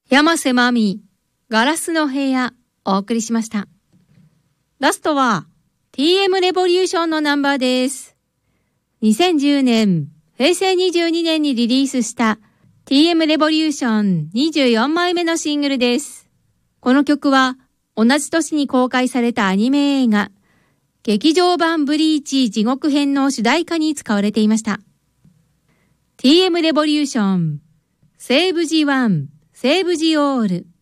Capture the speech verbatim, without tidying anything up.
山瀬まみ、ガラスの部屋、お送りしました。ラストは ティーエム レボリューションのナンバーです。にせんじゅうねん、へいせいにじゅうにねんにリリースした ティーエム レボリューションにじゅうよんまいめのシングルです。この曲は同じ年に公開されたアニメ映画、劇場版ブリーチ地獄編の主題歌に使われていました。ティーエム レボリューション、セーブジワン、セーブジオール。